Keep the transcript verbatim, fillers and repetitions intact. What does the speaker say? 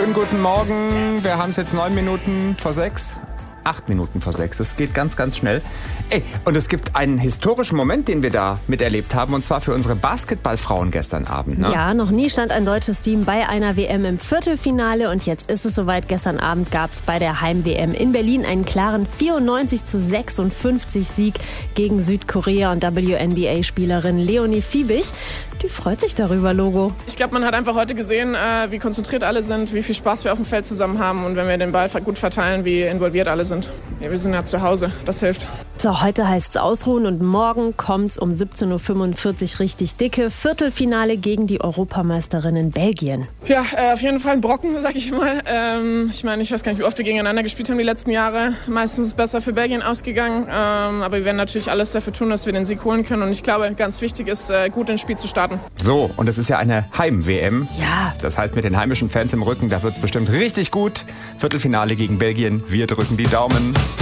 Schönen guten Morgen. Wir haben es jetzt neun Minuten vor sechs. Acht Minuten vor sechs. Es geht ganz, ganz schnell. Ey, und es gibt einen historischen Moment, den wir da miterlebt haben, und zwar für unsere Basketballfrauen gestern Abend. Ne? Ja, noch nie stand ein deutsches Team bei einer W M im Viertelfinale und jetzt ist es soweit. Gestern Abend gab es bei der Heim-W M in Berlin einen klaren vierundneunzig zu sechsundfünfzig Sieg gegen Südkorea und W N B A-Spielerin Leonie Fiebig. Die freut sich darüber, Logo. Ich glaube, man hat einfach heute gesehen, wie konzentriert alle sind, wie viel Spaß wir auf dem Feld zusammen haben und wenn wir den Ball gut verteilen, wie involviert alle sind. Ja, wir sind ja zu Hause, das hilft. So, heute heißt es ausruhen und morgen kommt es um siebzehn Uhr fünfundvierzig richtig dicke Viertelfinale gegen die Europameisterinnen Belgien. Ja, äh, auf jeden Fall ein Brocken, sag ich mal. Ähm, ich meine, ich weiß gar nicht, wie oft wir gegeneinander gespielt haben die letzten Jahre. Meistens ist es besser für Belgien ausgegangen, ähm, aber wir werden natürlich alles dafür tun, dass wir den Sieg holen können und ich glaube, ganz wichtig ist, äh, gut ins Spiel zu starten. So, und es ist ja eine Heim-W M. Ja. Das heißt, mit den heimischen Fans im Rücken, da wird es bestimmt richtig gut. Viertelfinale gegen Belgien, wir drücken die Daumen.